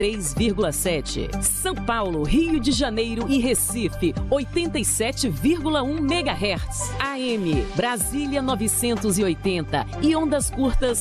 3,7. São Paulo, Rio de Janeiro e Recife, 87,1 MHz. AM, Brasília 980 e ondas curtas